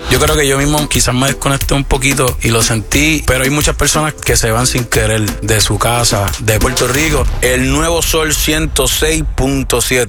Yo creo que yo mismo quizás me desconecté un poquito y lo sentí, pero hay muchas personas que se van sin querer de su casa, de Puerto Rico. El Nuevo Sol 106.7.